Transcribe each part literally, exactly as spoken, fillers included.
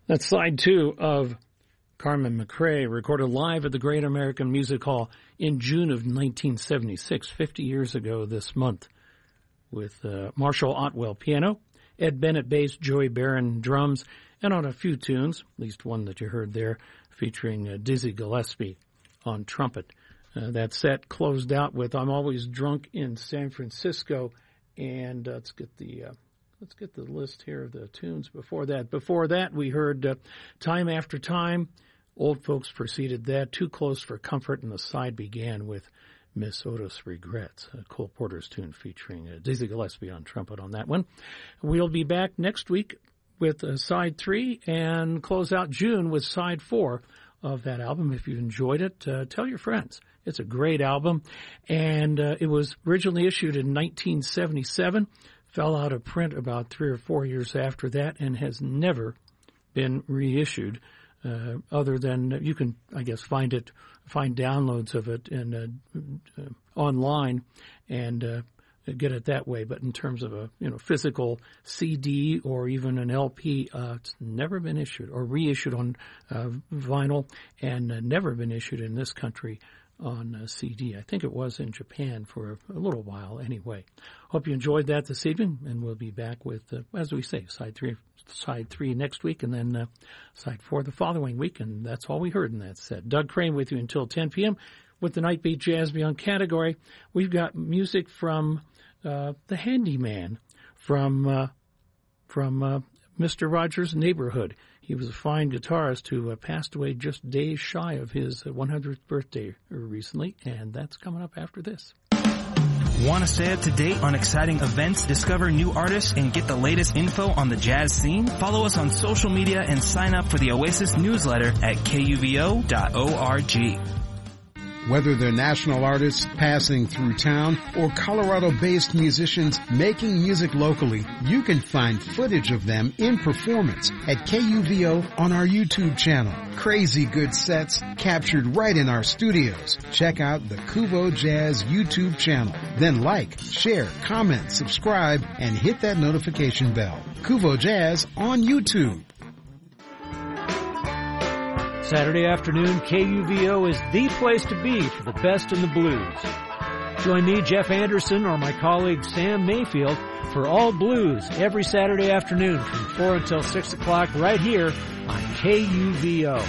That's side two of Carmen McRae, recorded live at the Great American Music Hall in June of nineteen seventy-six, fifty years ago this month, with uh, Marshall Otwell piano, Ed Bennett bass, Joey Barron drums, and on a few tunes, at least one that you heard there, featuring uh, Dizzy Gillespie on trumpet. Uh, that set closed out with I'm Always Drunk in San Francisco, and uh, let's get the uh, let's get the list here of the tunes before that. Before that, we heard uh, Time After Time. Old Folks preceded that. Too Close for Comfort, and the side began with Miss Otis Regrets, uh, Cole Porter's tune featuring uh, Dizzy Gillespie on trumpet on that one. We'll be back next week with uh, side three and close out June with side four of that album. If you enjoyed it, uh, tell your friends. It's a great album, and uh, it was originally issued in nineteen seventy-seven, fell out of print about three or four years after that, and has never been reissued. Uh, other than you can, I guess, find it, find downloads of it in, uh, uh, online and uh, get it that way. But in terms of a you know physical C D or even an L P, uh, it's never been issued or reissued on uh, vinyl, and uh, never been issued in this country on uh, C D. I think it was in Japan for a, a little while anyway. Hope you enjoyed that this evening, and we'll be back with, uh, as we say, side three side three next week, and then uh, side four the following week, and that's all we heard in that set. Doug Crane with you until ten p.m. with the Nightbeat Jazz Beyond category. We've got music from uh, the Handyman, from uh, from uh, Mister Rogers' Neighborhood. He was a fine guitarist who uh, passed away just days shy of his one hundredth birthday recently, and that's coming up after this. Want to stay up to date on exciting events, discover new artists, and get the latest info on the jazz scene? Follow us on social media and sign up for the Oasis newsletter at K U V O dot org. Whether they're national artists passing through town or Colorado-based musicians making music locally, you can find footage of them in performance at K U V O on our YouTube channel. Crazy good sets captured right in our studios. Check out the Kuvo Jazz YouTube channel. Then like, share, comment, subscribe, and hit that notification bell. Kuvo Jazz on YouTube. Saturday afternoon, K U V O is the place to be for the best in the blues. Join me, Jeff Anderson, or my colleague Sam Mayfield for All Blues every Saturday afternoon from four until six o'clock right here on K U V O.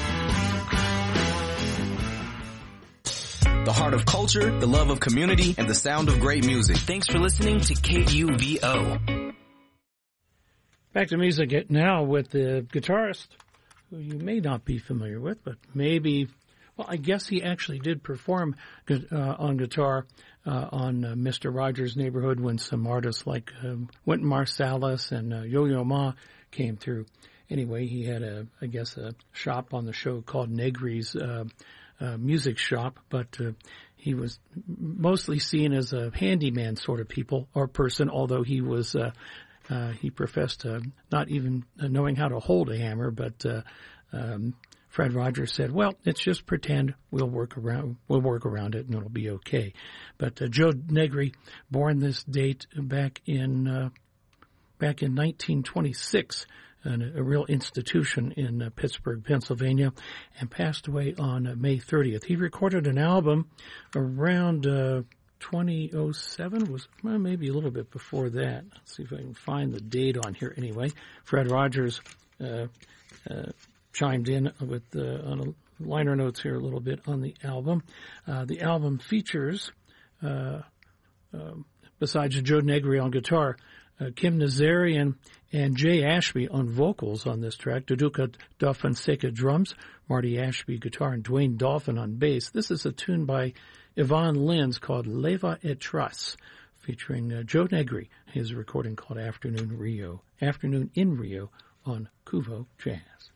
The heart of culture, the love of community, and the sound of great music. Thanks for listening to K U V O. Back to music now with the guitarist who you may not be familiar with, but maybe, well, I guess he actually did perform uh, on guitar uh, on uh, Mister Rogers' Neighborhood when some artists like um, Wynton Marsalis and uh, Yo-Yo Ma came through. Anyway, he had, a, I guess, a shop on the show called Negri's uh, uh, Music Shop, but uh, he was mostly seen as a handyman sort of people or person, although he was uh, Uh, he professed uh, not even knowing how to hold a hammer, but uh, um, Fred Rogers said, "Well, it's just pretend. We'll work around. We'll work around it, and it'll be okay." But uh, Joe Negri, born this date back in uh, back in nineteen twenty-six, an, a real institution in uh, Pittsburgh, Pennsylvania, and passed away on uh, May thirtieth. He recorded an album around Uh, twenty oh seven, was well, maybe a little bit before that. Let's see if I can find the date on here. Anyway, Fred Rogers uh, uh, chimed in with uh, on a liner notes here a little bit on the album. Uh, the album features, uh, uh, besides Joe Negri on guitar, uh, Kim Nazarian and Jay Ashby on vocals on this track, Duduka Da Fonseca drums, Marty Ashby guitar, and Dwayne Dolphin on bass. This is a tune by Yvonne Linz called Leva et Tras, featuring uh, Joe Negri, his recording called Afternoon Rio, Afternoon in Rio on Kuvo Jazz.